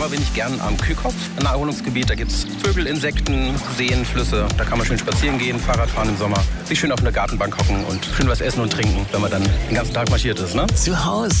Sommer bin ich gern am Kühkopf, ein Naherholungsgebiet. Da gibt es Vögel, Insekten, Seen, Flüsse. Da kann man schön spazieren gehen, Fahrrad fahren im Sommer. Sich schön auf eine Gartenbank hocken und schön was essen und trinken, wenn man dann den ganzen Tag marschiert ist. Ne? Zu Hause